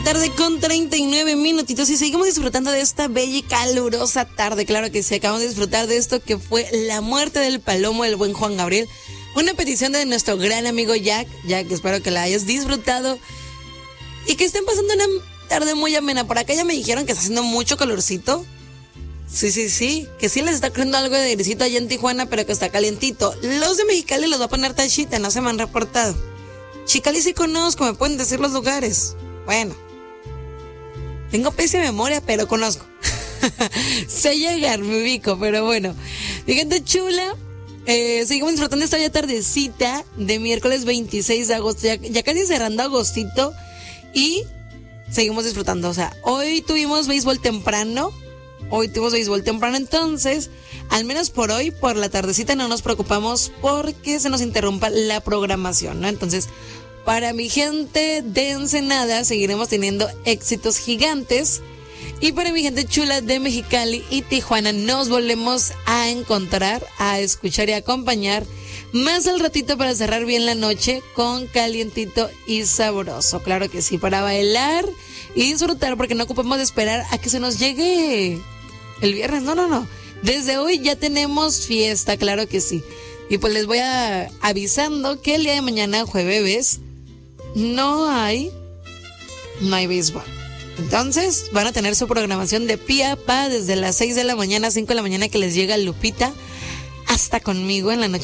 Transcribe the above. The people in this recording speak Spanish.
tarde con 39 minutitos y seguimos disfrutando de esta bella y calurosa tarde. Claro que sí, acabamos de disfrutar de esto que fue la muerte del palomo del buen Juan Gabriel. Una petición de nuestro gran amigo Jack. Jack, espero que la hayas disfrutado y que estén pasando una tarde muy amena. Por acá ya me dijeron que está haciendo mucho calorcito. Sí, que sí les está corriendo algo de airecito allá en Tijuana, pero que está calientito. Los de Mexicali los va a poner tachita, no se me han reportado. Chicali sí conozco, me pueden decir los lugares. Bueno, tengo pésima memoria, pero conozco. Sé llegar, me ubico, pero bueno. Mi gente chula, seguimos disfrutando esta ya tardecita de miércoles 26 de agosto, ya casi cerrando agostito, y seguimos disfrutando. O sea, hoy tuvimos béisbol temprano, entonces, al menos por hoy, por la tardecita, no nos preocupamos porque se nos interrumpa la programación, ¿no? Entonces, para mi gente de Ensenada, seguiremos teniendo éxitos gigantes. Y para mi gente chula de Mexicali y Tijuana, nos volvemos a encontrar, a escuchar y a acompañar más al ratito para cerrar bien la noche con calientito y sabroso. Claro que sí, para bailar y disfrutar, porque no ocupamos de esperar a que se nos llegue el viernes. No. Desde hoy ya tenemos fiesta, claro que sí. Y pues les voy avisando que el día de mañana, jueves, no hay béisbol. Entonces van a tener su programación de pie a pa desde las 6 de la mañana, 5 de la mañana, que les llega Lupita, hasta conmigo en la noche.